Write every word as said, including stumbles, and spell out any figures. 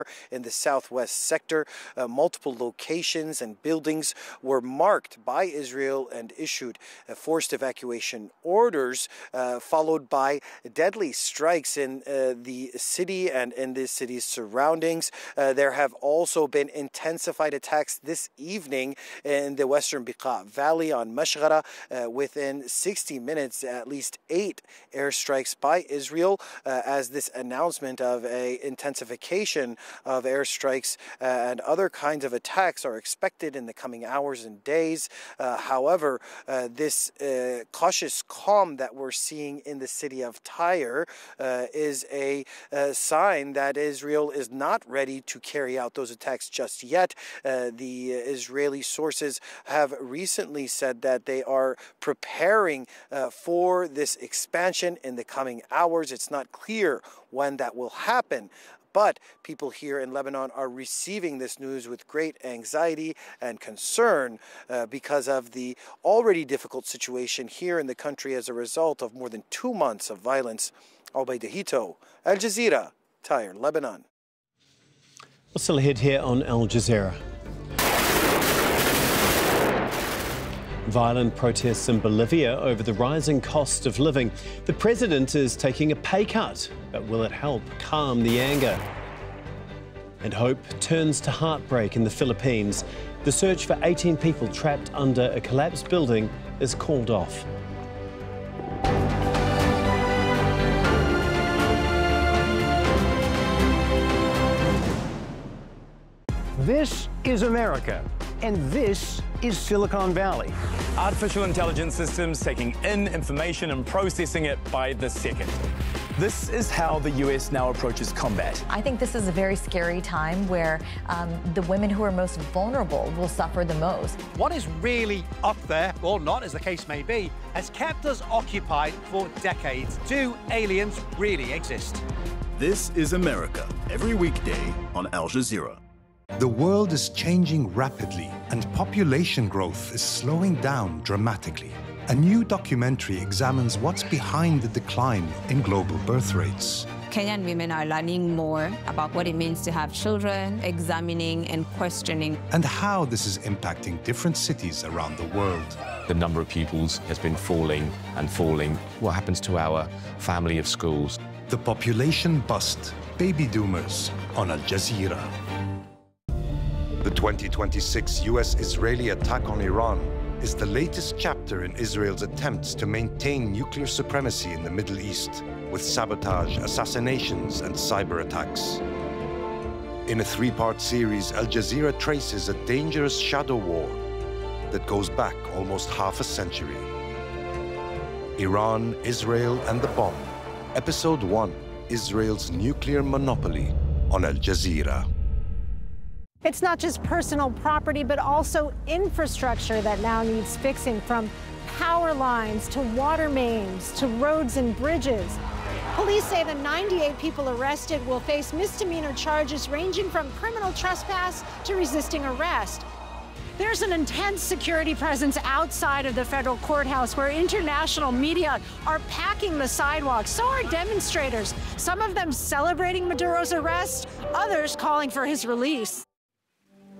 in the southwest sector. Uh, multiple locations and buildings were marked by Israel and issued uh, forced evacuation orders, uh, followed by deadly strikes in uh, the city and in the city's surroundings. Uh, there have also been intensified attacks this evening in the western Bekaa Valley on Mashghara. Uh, within sixty minutes, at least eight airstrikes by Israel, uh, as this announcement of a intensification of airstrikes uh, and other kinds of attacks are expected in the coming hours and days. Uh, however, uh, this uh, cautious calm that we're seeing in the city of Tyre uh, is a uh, sign that Israel is not ready to carry out those attacks just yet. Uh, the Israeli sources have recently said that they are preparing uh, for this expansion in the coming hours. It's not clear when that will happen. But people here in Lebanon are receiving this news with great anxiety and concern uh, because of the already difficult situation here in the country as a result of more than two months of violence. Ubaid Hito, Al Jazeera, Tyre, Lebanon. We're still ahead here on Al Jazeera. Violent protests in Bolivia over the rising cost of living. The president is taking a pay cut, but will it help calm the anger? And hope turns to heartbreak in the Philippines. The search for eighteen people trapped under a collapsed building is called off. This is America, and this is Silicon Valley. Artificial intelligence systems taking in information and processing it by the second. This is how the U S now approaches combat. I think this is a very scary time where um, the women who are most vulnerable will suffer the most. What is really up there, or not as the case may be, has kept us occupied for decades. Do aliens really exist? This is America, every weekday on Al Jazeera. The world is changing rapidly, and population growth is slowing down dramatically. A new documentary examines what's behind the decline in global birth rates. Kenyan women are learning more about what it means to have children, examining and questioning. And how this is impacting different cities around the world. The number of pupils has been falling and falling. What happens to our family of schools? The population bust, baby doomers, on Al Jazeera. The twenty twenty-six U S-Israeli attack on Iran is the latest chapter in Israel's attempts to maintain nuclear supremacy in the Middle East, with sabotage, assassinations, and cyber attacks. In a three-part series, Al Jazeera traces a dangerous shadow war that goes back almost half a century. Iran, Israel, and the bomb. Episode one, Israel's nuclear monopoly, on Al Jazeera. It's not just personal property, but also infrastructure that now needs fixing, from power lines to water mains to roads and bridges. Police say the ninety-eight people arrested will face misdemeanor charges ranging from criminal trespass to resisting arrest. There's an intense security presence outside of the federal courthouse where international media are packing the sidewalks. So are demonstrators, some of them celebrating Maduro's arrest, others calling for his release.